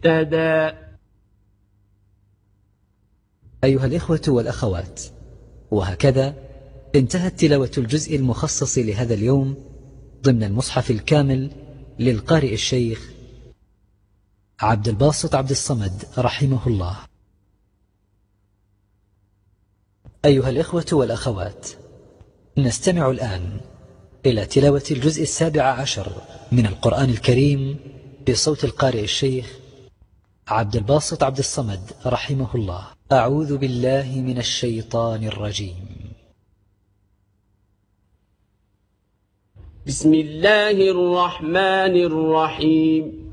اهتدى. أيها الإخوة والأخوات، وهكذا انتهت تلاوة الجزء المخصص لهذا اليوم ضمن المصحف الكامل للقارئ الشيخ عبد الباسط عبد الصمد رحمه الله. أيها الإخوة والأخوات، نستمع الآن إلى تلاوة الجزء 17 من القرآن الكريم بصوت القارئ الشيخ عبد الباسط عبد الصمد رحمه الله. أعوذ بالله من الشيطان الرجيم. بسم الله الرحمن الرحيم.